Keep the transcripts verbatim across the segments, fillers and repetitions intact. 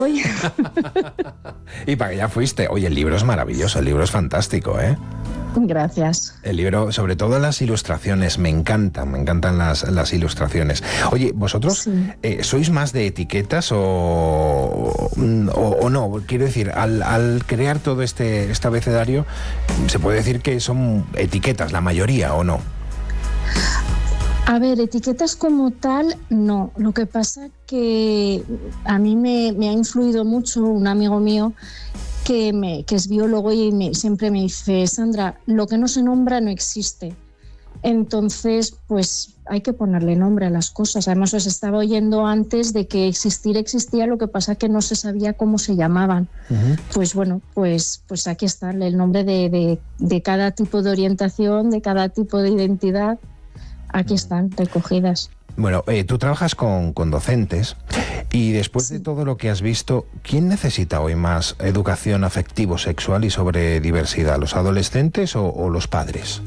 Y para allá fuiste. Oye, el libro es maravilloso, el libro es fantástico, ¿eh? Gracias. El libro, sobre todo las ilustraciones, me encantan, me encantan las, las ilustraciones. Oye, ¿vosotros sí. eh, sois más de etiquetas o, o, o no? Quiero decir, al, al crear todo este, este abecedario, ¿se puede decir que son etiquetas la mayoría o no? A ver, etiquetas como tal, no. Lo que pasa que a mí me, me ha influido mucho un amigo mío que, me, que es biólogo y me, siempre me dice, Sandra, lo que no se nombra no existe. Entonces, pues hay que ponerle nombre a las cosas. Además, os estaba oyendo antes de que existir existía, lo que pasa que no se sabía cómo se llamaban. Uh-huh. Pues bueno, pues, pues aquí está el nombre de, de, de cada tipo de orientación, de cada tipo de identidad. Aquí están recogidas. Bueno, eh, tú trabajas con, con docentes y después sí. de todo lo que has visto, ¿quién necesita hoy más educación afectivo-sexual y sobre diversidad? ¿Los adolescentes o, o los padres?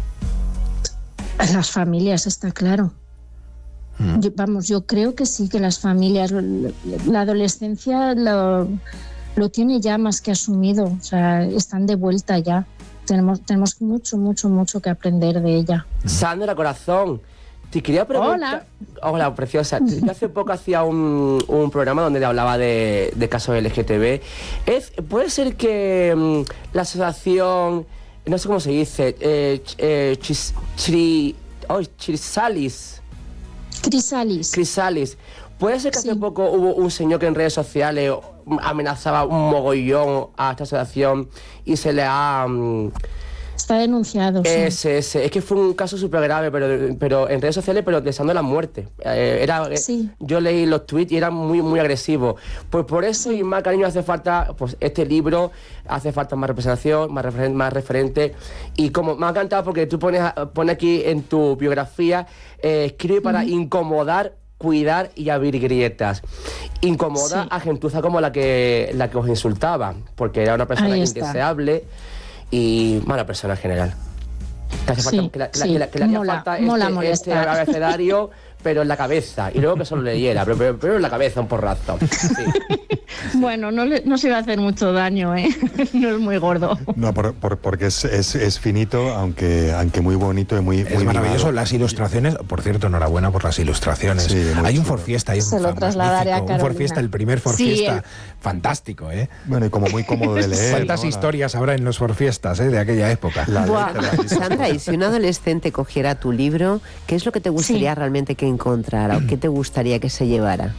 Las familias, está claro. Mm. Yo, vamos, yo creo que sí, que las familias, la adolescencia lo, lo tiene ya más que asumido, o sea, están de vuelta ya. Tenemos, tenemos mucho, mucho, mucho que aprender de ella. Sandra, corazón, te quería preguntar... Hola. Hola, preciosa. Yo hace poco hacía un, un programa donde hablaba de, de casos L G T B. ¿Es, ¿Puede ser que um, la asociación, no sé cómo se dice, eh, eh, chis, chiri, oh, Chrysalis? Chrysalis. Chrysalis. ¿Puede ser que sí. hace poco hubo un señor que en redes sociales amenazaba un mogollón a esta asociación y se le ha... Um, Está denunciado. Ese, sí. ese. Es que fue un caso súper grave, pero, pero en redes sociales, pero deseando la muerte. Eh, era, sí. Yo leí los tweets y eran muy, muy agresivos. Pues por eso, sí. y más cariño, hace falta pues este libro, hace falta más representación, más, referen- más referente. Y como me ha encantado porque tú pones, pones aquí en tu biografía, eh, escribe para uh-huh. incomodar, cuidar y abrir grietas. Incomoda sí. a gentuza como la que, la que os insultaba, porque era una persona indeseable y mala persona en general. Que hace sí, falta, que, la, sí. que, la, que le haría mola, falta mola este, este abecedario, pero en la cabeza, y luego que solo leyera, pero, pero, pero en la cabeza un porrazo. Sí. Bueno, no, le, no se va a hacer mucho daño, ¿eh? No es muy gordo. No, por, por, porque es, es, es finito, aunque, aunque muy bonito y muy Es muy maravilloso. mimado. Las ilustraciones, por cierto, enhorabuena por las ilustraciones. Sí, hay un Forfiesta, hay un, se lo trasladaré a Carolina. un Forfiesta, el primer Forfiesta, sí, el... fantástico, ¿eh? Bueno, y como muy cómodo de leer. ¿Cuántas ¿no? historias habrá en los Forfiestas, ¿eh? de aquella época? La de, Sandra, y si un adolescente cogiera tu libro, ¿qué es lo que te gustaría sí. realmente que encontrara? ¿O qué te gustaría que se llevara?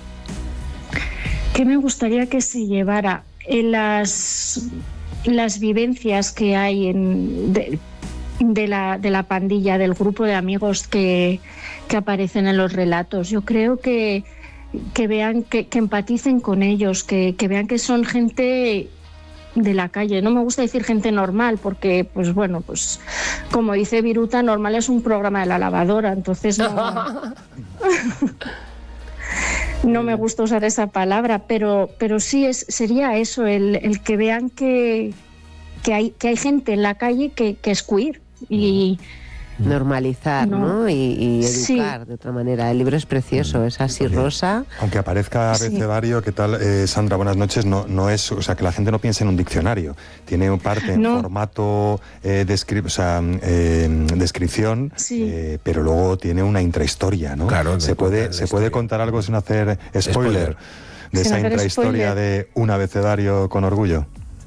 ¿Qué me gustaría que se llevara? En las, las vivencias que hay en, de, de, la, de la pandilla, del grupo de amigos que, que aparecen en los relatos. Yo creo que, que vean, que, que empaticen con ellos, que, que vean que son gente de la calle. No me gusta decir gente normal porque, pues bueno, pues como dice Viruta, normal es un programa de la lavadora, entonces no... No me gusta usar esa palabra, pero, pero sí es, sería eso, el, el que vean que, que, hay, que hay gente en la calle que, que es queer y... Normalizar, ¿no? ¿no? Y, y educar sí. de otra manera. El libro es precioso, es así Oye, rosa. Aunque aparezca abecedario, sí. ¿qué tal, eh, Sandra? Buenas noches. No, no es, o sea, que la gente no piense en un diccionario. Tiene un parte en no. formato eh, descri- o sea, eh, descripción, sí. eh, pero luego tiene una intrahistoria, ¿no? Claro. Se puede, se puede contar algo sin hacer spoiler, spoiler. de sin esa intrahistoria spoiler. de un abecedario con orgullo.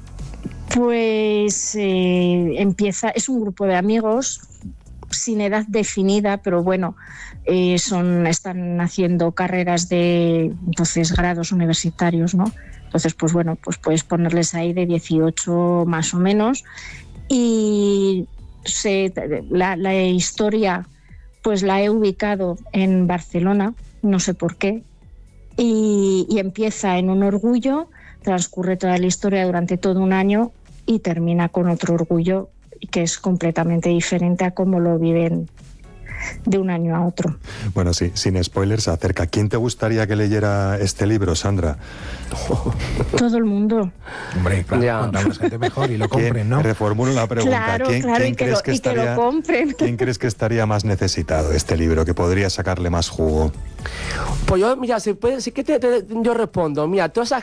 Pues eh, empieza, es un grupo de amigos sin edad definida, pero bueno, eh, son, están haciendo carreras de entonces grados universitarios, ¿no? Entonces, pues bueno, pues puedes ponerles ahí de dieciocho más o menos. Y se, la, la historia, pues la he ubicado en Barcelona, no sé por qué, y, y empieza en un orgullo, transcurre toda la historia durante todo un año y termina con otro orgullo que es completamente diferente a cómo lo viven de un año a otro. Bueno, sí, sin spoilers, se acerca. ¿Quién te gustaría que leyera este libro, Sandra? Todo el mundo. Hombre, claro, yeah. cuanta más gente mejor y lo compren, ¿no? Reformulo la pregunta. Claro, ¿Quién, claro, ¿quién y, que crees lo, que y estaría, que lo compren. ¿Quién crees que estaría más necesitado este libro, que podría sacarle más jugo? Pues yo, mira, si, puede, si que te, te, yo respondo, mira, toda esa